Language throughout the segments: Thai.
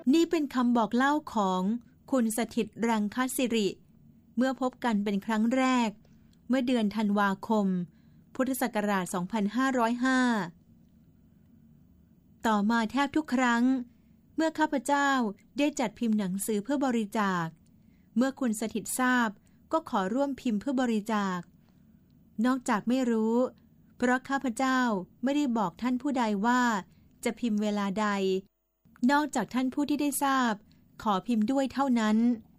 นี่เป็นคำบอกเล่าของคุณสถิตรังคศิริเมื่อพบกันเป็นครั้งแรกเมื่อเดือนธันวาคมพุทธศักราช 2505 ต่อมาแทบทุกครั้งเมื่อข้าพเจ้าได้จัดพิมพ์หนังสือเพื่อบริจาคเมื่อคุณสถิตทราบก็ขอร่วมพิมพ์เพื่อบริจาคนอกจากไม่รู้เพราะข้าพเจ้าไม่ได้บอกท่านผู้ใดว่าจะพิมพ์เวลาใดนอกจากท่านผู้ที่ได้ทราบขอพิมพ์ด้วยเท่านั้น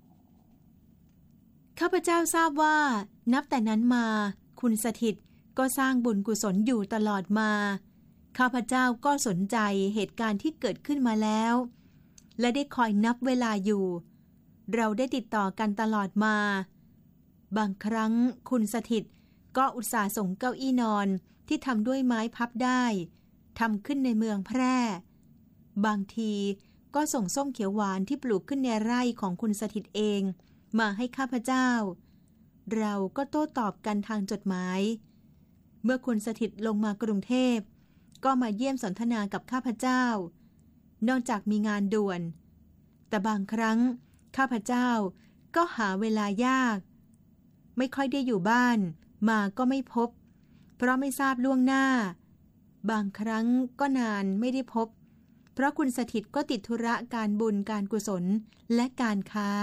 ข้าพเจ้าทราบว่านับแต่นั้นมาคุณสถิตก็สร้างบุญกุศลอยู่ตลอดมาข้าพเจ้าก็สนใจเหตุการณ์ที่เกิดขึ้นมาแล้วและได้คอยนับเวลาอยู่เราได้ติดต่อกันตลอดมาบางครั้งคุณสถิตก็อุตส่าห์ส่งเก้าอี้นอนที่ทำด้วยไม้พับได้ทำขึ้นในเมืองแพร่บางทีก็ส่งส้มเขียวหวานที่ปลูกขึ้นในไร่ของคุณสถิตเองมาให้ข้าพเจ้าเราก็โต้ตอบกันทางจดหมายเมื่อคุณสถิตลงมากรุงเทพก็มาเยี่ยมสนทนากับข้าพเจ้านอกจากมีงานด่วนแต่บางครั้งข้าพเจ้าก็หาเวลายากไม่ค่อยได้อยู่บ้านมาก็ไม่พบเพราะไม่ทราบล่วงหน้าบางครั้งก็นานไม่ได้พบเพราะคุณสถิตก็ติดธุระการบุญการกุศลและการค้า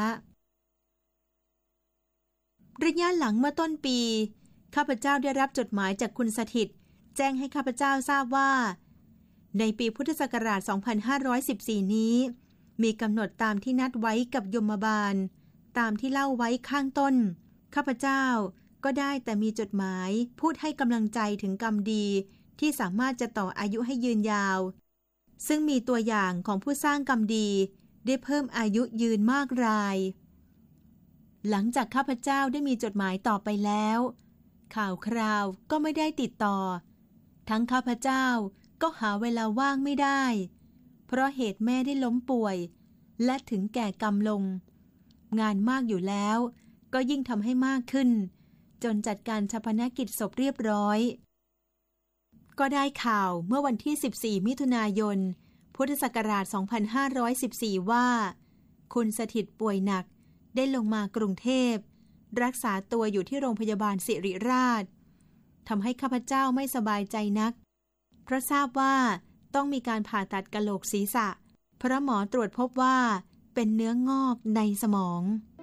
ระยะหลังเมื่อต้นปีข้าพเจ้าได้รับจดหมายจากคุณสถิตแจ้งให้ข้าพเจ้าทราบว่าในปีพุทธศักราช 2514 นี้มีกำหนดตามที่นัดไว้กับยมบาลตามที่เล่าไว้ข้างต้นข้าพเจ้าก็ได้แต่มีจดหมายพูดให้กำลังใจถึงกรรมดีที่สามารถจะต่ออายุให้ยืนยาวซึ่งมีตัวอย่างของผู้สร้างกรรมดีได้เพิ่มอายุยืนมากรายหลังจากข้าพเจ้าได้มีจดหมายต่อไปแล้วข่าวคราวก็ไม่ได้ติดต่อทั้งข้าพเจ้าก็หาเวลาว่างไม่ได้เพราะเหตุแม่ได้ล้มป่วยและถึงแก่กรรมลงงานมากอยู่แล้วก็ยิ่งทำให้มากขึ้นจนจัดการฌาปนกิจศพเรียบร้อยก็ได้ข่าวเมื่อวันที่ 14 มิถุนายน พุทธศักราช 2514 ว่าคุณสถิตป่วยหนักได้ลงมากรุงเทพรักษาตัวอยู่ที่โรงพยาบาลศิริราชทำให้ข้าพเจ้าไม่สบายใจนักเพราะทราบว่าต้องมีการผ่าตัดกะโหลกศีรษะเพราะหมอตรวจพบว่าเป็นเนื้องอกในสมอง